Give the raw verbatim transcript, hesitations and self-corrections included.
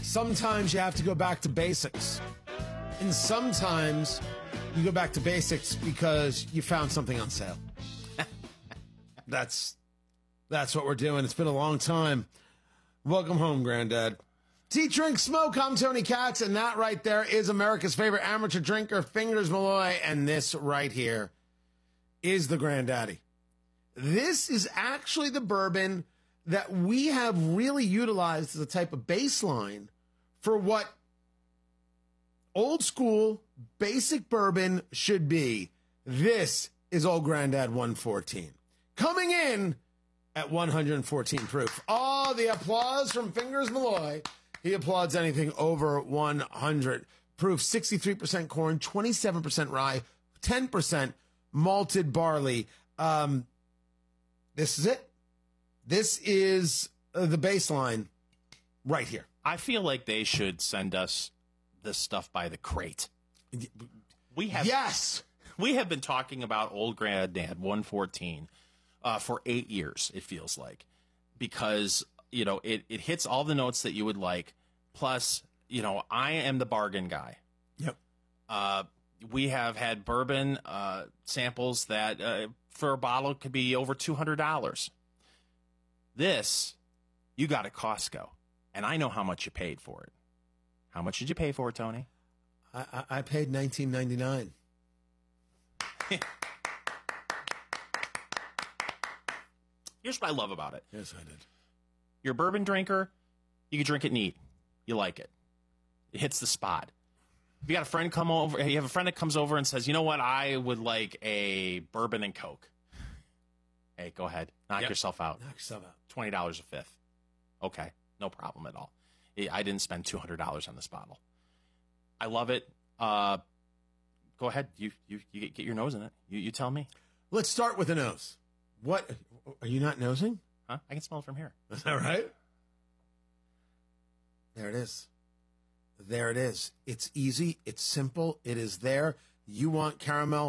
sometimes you have to go back to basics. And sometimes you go back to basics because you found something on sale. that's that's what we're doing. It's been a long time. Welcome home, Granddad. Tea, drink, smoke. I'm Tony Katz, and that right there is America's favorite amateur drinker, Fingers Malloy, and this right here is the Granddaddy. This is actually the bourbon that we have really utilized as a type of baseline for what old school basic bourbon should be. This is Old Grandad one fourteen. Coming in at one hundred fourteen proof. Oh, the applause from Fingers Malloy. He applauds anything over one hundred proof. sixty-three percent corn, twenty-seven percent rye, ten percent malted barley. Um, this is it. This is uh, the baseline right here. I feel like they should send us this stuff by the crate. We have yes, we have been talking about Old Grandad one fourteen uh, for eight years. It feels like, because you know it it hits all the notes that you would like. Plus, you know, I am the bargain guy. Yep. Uh, we have had bourbon uh, samples that uh, for a bottle could be over two hundred dollars. This you got at Costco, and I know how much you paid for it. How much did you pay for it, Tony? I, I, I paid nineteen ninety-nine. Here's what I love about it. Yes, I did. You're a bourbon drinker. You can drink it neat. You like it. It hits the spot. If you got a friend come over, you have a friend that comes over and says, "You know what? I would like a bourbon and Coke." Hey, go ahead. Knock yep. yourself out. Knock yourself out. twenty dollars a fifth. Okay, no problem at all. I didn't spend two hundred dollars on this bottle. I love it. Uh, go ahead. You you you get your nose in it. You you tell me. Let's start with the nose. What? Are you not nosing? Huh? I can smell it from here. Is that right? There it is. There it is. It's easy. It's simple. It is there. You want caramel.